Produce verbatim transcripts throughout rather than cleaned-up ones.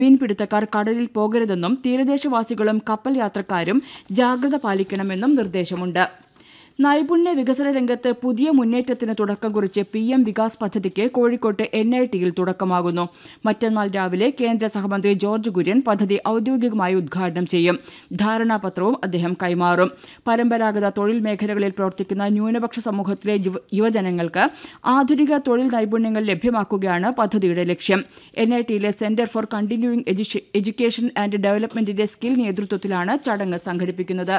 മീൻപിടുത്തക്കാർ കടലിൽ പോകരുതെന്നും തീരദേശവാസികളും കപ്പൽ യാത്രക്കാരും ജാഗ്രത പാലിക്കണമെന്നും നിർദ്ദേശമുണ്ട്. നൈപുണ്യ വികസന രംഗത്ത് പുതിയ മുന്നേറ്റത്തിന് തുടക്കം കുറിച്ച് പി എം വികാസ് പദ്ധതിക്ക് കോഴിക്കോട്ട് എൻ ഐ ടിയിൽ തുടക്കമാകുന്നു. മറ്റന്നാൾ രാവിലെ കേന്ദ്ര സഹമന്ത്രി ജോർജ് കുര്യൻ പദ്ധതി ഔദ്യോഗികമായി ഉദ്ഘാടനം ചെയ്യും. ധാരണാപത്രവും അദ്ദേഹം കൈമാറും. പരമ്പരാഗത തൊഴിൽ മേഖലകളിൽ പ്രവർത്തിക്കുന്ന ന്യൂനപക്ഷ സമൂഹത്തിലെ യുവജനങ്ങൾക്ക് ആധുനിക തൊഴിൽ നൈപുണ്യങ്ങൾ ലഭ്യമാക്കുകയാണ് പദ്ധതിയുടെ ലക്ഷ്യം. N I ടിയിലെ centre for continuing education and ഡെവലപ്മെന്റിന്റെ skill നേതൃത്വത്തിലാണ് ചടങ്ങ് സംഘടിപ്പിക്കുന്നത്.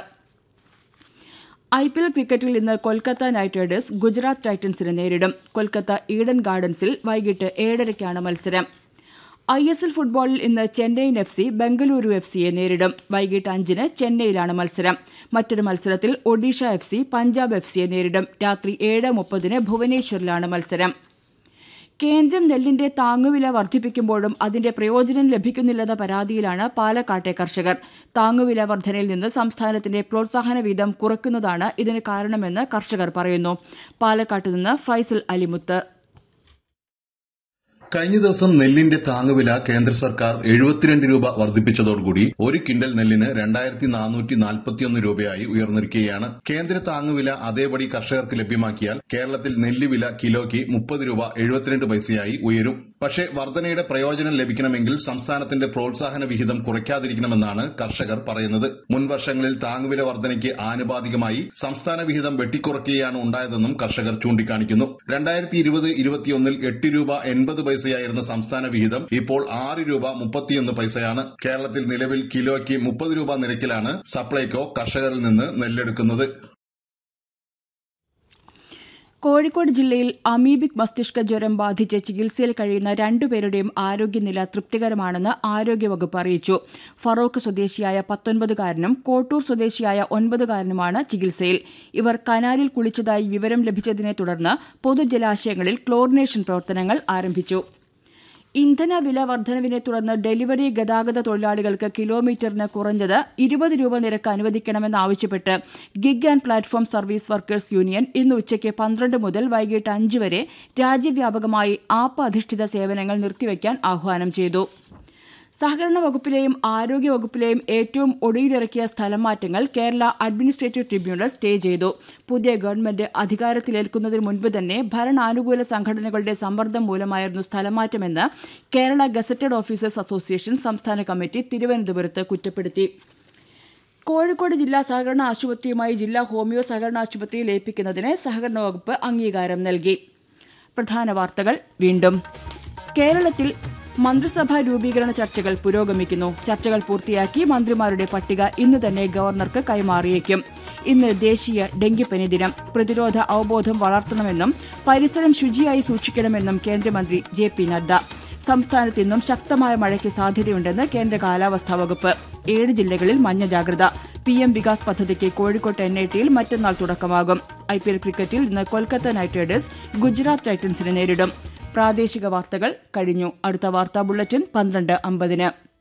ഐ പി എൽ ക്രിക്കറ്റിൽ ഇന്ന് കൊൽക്കത്ത നൈറ്റ് റൈഡേഴ്സ് ഗുജറാത്ത് ടൈറ്റൻസിനെ നേരിടും. കൊൽക്കത്ത ഈഡൻ ഗാർഡൻസിൽ വൈകിട്ട് ഏഴരയ്ക്കാണ് മത്സരം. ഐ എസ് എൽ ഫുട്ബോളിൽ ഇന്ന് Chennaiyin F C Bengaluru F സിയെ നേരിടും. വൈകിട്ട് അഞ്ചിന് ചെന്നൈയിലാണ് മത്സരം. മറ്റൊരു മത്സരത്തിൽ Odisha F C Punjab F സിയെ നേരിടും. രാത്രി ഏഴ് മുപ്പതിന് ഭുവനേശ്വറിലാണ് മത്സരം. കേന്ദ്രം നെല്ലിന്റെ താങ്ങുവില വർദ്ധിപ്പിക്കുമ്പോഴും അതിന്റെ പ്രയോജനം ലഭിക്കുന്നില്ലെന്ന പരാതിയിലാണ് പാലക്കാട്ടെ കർഷകർ. താങ്ങുവില വർധനയിൽ നിന്ന് സംസ്ഥാനത്തിന്റെ പ്രോത്സാഹന വീതം കുറയ്ക്കുന്നതാണ് ഇതിന് കാരണമെന്ന് കർഷകർ പറയുന്നു. പാലക്കാട്ട് നിന്ന് ഫൈസൽ അലിമുത്ത്. കഴിഞ്ഞ ദിവസം നെല്ലിന്റെ താങ്ങുവില കേന്ദ്ര സർക്കാർ എഴുപത്തിരണ്ട് രൂപ വർദ്ധിപ്പിച്ചതോടുകൂടി ഒരു ക്വിന്റൽ നെല്ലിന് രണ്ടായിരത്തി നാനൂറ്റി നാൽപ്പത്തിയൊന്ന് രൂപയായി ഉയർന്നിരിക്കുകയാണ്. കേന്ദ്ര താങ്ങുവില അതേപടി കർഷകർക്ക് ലഭ്യമാക്കിയാൽ കേരളത്തിൽ നെല്ല് വില കിലോയ്ക്ക് മുപ്പത് രൂപ എഴുപത്തിരണ്ട് പൈസയായി ഉയരും. പക്ഷേ വർധനയുടെ പ്രയോജനം ലഭിക്കണമെങ്കിൽ സംസ്ഥാനത്തിന്റെ പ്രോത്സാഹന വിഹിതം കുറയ്ക്കാതിരിക്കണമെന്നാണ് കർഷകർ പറയുന്നത്. മുൻവർഷങ്ങളിൽ താങ്ങുവില വർധനയ്ക്ക് ആനുപാതികമായി സംസ്ഥാന വിഹിതം വെട്ടിക്കുറയ്ക്കുകയാണ് ഉണ്ടായതെന്നും കർഷകർ ചൂണ്ടിക്കാണിക്കുന്നു. രണ്ടായിരത്തി ഇരുപത് ഇരുപത്തിയൊന്നിൽ എട്ട് രൂപ എൺപത് പൈസയായിരുന്ന സംസ്ഥാന വിഹിതം ഇപ്പോൾ ആറ് രൂപ മുപ്പത്തിയൊന്ന് പൈസയാണ്. കേരളത്തിൽ നിലവിൽ കിലോയ്ക്ക് മുപ്പത് രൂപ നിരക്കിലാണ് സപ്ലൈകോ കർഷകരിൽ നിന്ന് നെല്ലെടുക്കുന്നത്. കോഴിക്കോട് ജില്ലയിൽ അമീബിക് മസ്തിഷ്ക ജ്വരം ബാധിച്ച് ചികിത്സയിൽ കഴിയുന്ന രണ്ടുപേരുടെയും ആരോഗ്യനില തൃപ്തികരമാണെന്ന് ആരോഗ്യവകുപ്പ് അറിയിച്ചു. ഫറോക്ക് സ്വദേശിയായ പത്തൊൻപതുകാരനും കോട്ടൂർ സ്വദേശിയായ ഒൻപതുകാരനുമാണ് ചികിത്സയിൽ. ഇവർ കനാലിൽ കുളിച്ചതായി വിവരം ലഭിച്ചതിനെ തുടർന്ന് പൊതുജലാശയങ്ങളിൽ ക്ലോറിനേഷൻ പ്രവർത്തനങ്ങൾ ആരംഭിച്ചു. ഇന്ധന വില വർധനവിനെ തുടർന്ന് ഡെലിവറി ഗതാഗത തൊഴിലാളികൾക്ക് കിലോമീറ്ററിന് കുറഞ്ഞത് ഇരുപത് രൂപ നിരക്ക് അനുവദിക്കണമെന്നാവശ്യപ്പെട്ട് gig and platform service workers union ഇന്ന് ഉച്ചയ്ക്ക് പന്ത്രണ്ട് മുതൽ വൈകിട്ട് അഞ്ച് വരെ രാജ്യവ്യാപകമായി ആപ്പ് അധിഷ്ഠിത സേവനങ്ങൾ നിർത്തിവെക്കാൻ ആഹ്വാനം ചെയ്തു. സഹകരണ വകുപ്പിലെയും ആരോഗ്യ വകുപ്പിലെയും ഏറ്റവും ഒടുവിലിറക്കിയ സ്ഥലംമാറ്റങ്ങൾ കേരള അഡ്മിനിസ്ട്രേറ്റീവ് ട്രിബ്യൂണൽ സ്റ്റേ ചെയ്തു. പുതിയ ഗവൺമെന്റ് അധികാരത്തിലേൽക്കുന്നതിന് മുൻപ് തന്നെ ഭരണാനുകൂല സംഘടനകളുടെ സമ്മർദ്ദം മൂലമായിരുന്നു സ്ഥലംമാറ്റമെന്ന് കേരള ഗസറ്റഡ് ഓഫീസേഴ്സ് അസോസിയേഷൻ സംസ്ഥാന കമ്മിറ്റി തിരുവനന്തപുരത്ത് കുറ്റപ്പെടുത്തി. കോഴിക്കോട് ജില്ലാ സഹകരണ ആശുപത്രിയുമായി ജില്ലാ ഹോമിയോ സഹകരണ ആശുപത്രിയിൽ ഏൽപ്പിക്കുന്നതിന് സഹകരണ വകുപ്പ് അംഗീകാരം നൽകി. പ്രധാന വാർത്തകൾ വീണ്ടും. കേരളത്തിൽ മന്ത്രിസഭാ രൂപീകരണ ചർച്ചകൾ പുരോഗമിക്കുന്നു. ചർച്ചകൾ പൂർത്തിയാക്കി മന്ത്രിമാരുടെ പട്ടിക ഇന്ന് തന്നെ ഗവർണർക്ക് കൈമാറിയേക്കും. ഇന്ന് ദേശീയ ഡെങ്കിപ്പനി ദിനം. പ്രതിരോധ അവബോധം വളർത്തണമെന്നും പരിസരം ശുചിയായി സൂക്ഷിക്കണമെന്നും കേന്ദ്രമന്ത്രി ജെ പി നദ്ദ. സംസ്ഥാനത്ത് ഇന്നും ശക്തമായ മഴയ്ക്ക് സാധ്യതയുണ്ടെന്ന് കേന്ദ്ര കാലാവസ്ഥാ വകുപ്പ്. ഏഴ് ജില്ലകളിൽ മഞ്ഞ ജാഗ്രത. പി എം വികാസ് പദ്ധതിക്ക് കോഴിക്കോട്ട് എൻ ഐ ടിയിൽ മറ്റന്നാൾ തുടക്കമാകും. ഐ പി എൽ ക്രിക്കറ്റിൽ ഇന്ന് കൊൽക്കത്ത നൈറ്റ് റൈഡേഴ്സ് ഗുജറാത്ത് ടൈറ്റൻസിനെ നേരിടും. പ്രാദേശിക വാർത്തകൾ കഴിഞ്ഞു. അടുത്ത വാർത്താ ബുള്ളറ്റിൻ പന്ത്രണ്ട് അമ്പതിന്.